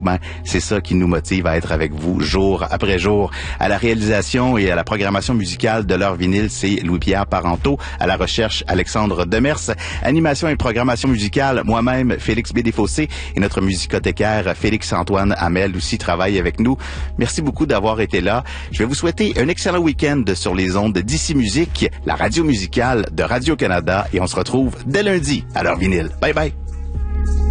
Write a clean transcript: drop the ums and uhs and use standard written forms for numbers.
Ben, c'est ça qui nous motive à être avec vous jour après jour. À la réalisation et à la programmation musicale de L'Heure vinyle, c'est Louis-Pierre Parenteau. À la recherche, Alexandre Demers. Animation et programmation musicale, moi-même, Félix B. Desfossés. Et notre musicothécaire, Félix-Antoine Hamel, aussi travaille avec nous. Merci beaucoup d'avoir été là. Je vais vous souhaiter un excellent week-end sur les ondes d'Ici Musique, la radio musicale de Radio-Canada. Et on se retrouve dès lundi à L'Heure vinyle. Bye bye.